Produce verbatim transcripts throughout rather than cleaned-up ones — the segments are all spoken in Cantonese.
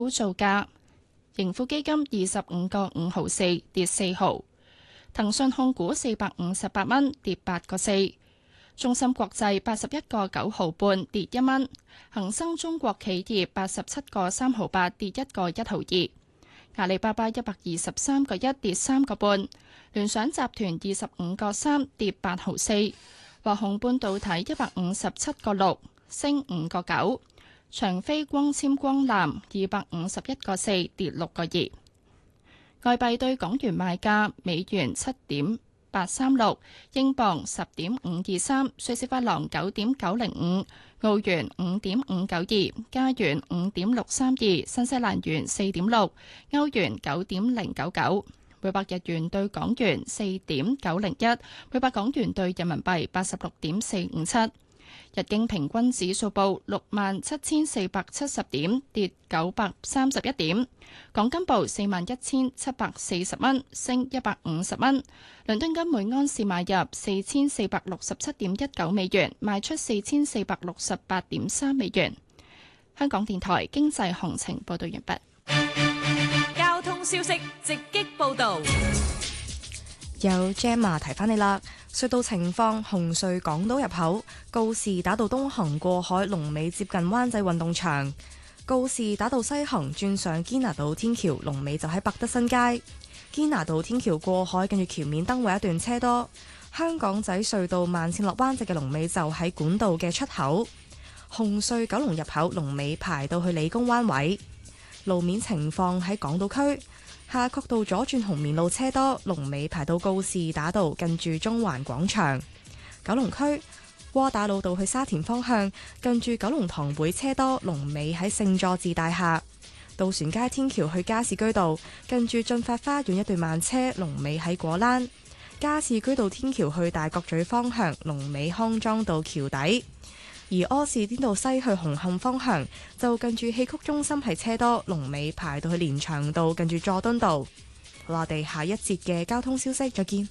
造價，盈富基金二十五個五毫四跌四毫，騰訊控股四百五十八蚊跌八個四，中芯國際八十一個九毫半跌一蚊，恒生中國企業八十七個三毫八跌一個一毫二，阿里巴巴一百二十三個一跌三個半，聯想集團二十五個三跌八毫四，華虹半導體一百五十七個六升五個九。長飛光纖光纜二百五十一個四跌六個二，外幣對港元賣價：美元七點八三六，英鎊十點五二三，瑞士法郎九點九零五，澳元五點五九二，加元五點六三二，新西蘭元四點六，歐元九點零九九，每百日元對港元四點九零一，每百港元對人民幣八十六點四五七。日經平均指數報六萬七千四百七十點，跌九百三十一點。港金報四萬一千七百四十蚊，升一百五十蚊。倫敦金每安士買入四千四百六十七點一九美元，賣出四千四百六十八點三美元。香港電台經濟行情報道完畢。 交通消息直擊報道。 有 Gemma 提翻你啦，隧道情況：紅隧港島入口告士打道東行過海，龍尾接近灣仔運動場；告士打道西行轉上堅拿道天橋，龍尾就喺百德新街。堅拿道天橋過海，跟住橋面燈位一段車多。香港仔隧道慢線落灣仔嘅龍尾就喺管道嘅出口。紅隧九龍入口龍尾排到去理工灣位。路面情況喺港島區。夏慤道左轉紅棉路車多，龍尾排到告士打道近住中環廣場。九龍區窩打老道去沙田方向近住九龍塘會車多，龍尾喺聖佐治大廈。渡船街天橋去加士居道近住進發花園一段慢車，龍尾喺果欄。加士居道天橋去大角咀方向龍尾康莊道橋底。而柯士甸道西去紅磡方向就近住戲曲中心係車多，龍尾排到去連翔道近住佐敦道。好啦，我哋下一節嘅交通消息再見。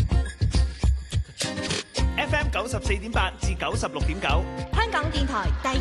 F M 九十四點八至九十六點九， 香港電台第